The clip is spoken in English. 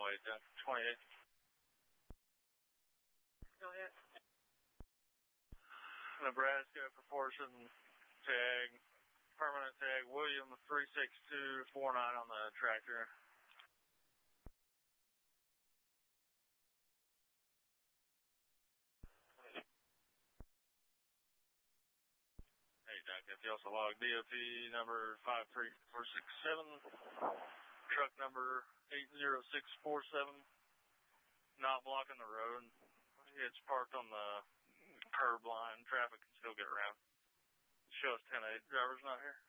8, 28. Go ahead. Nebraska proportion tag, permanent tag, William 36249 on the tractor. Hey, Doc, if you also log DOT number 53467, truck number 80647, not blocking the road. It's parked on the curb line. Traffic can still get around. Shows 10-8. Driver's not here.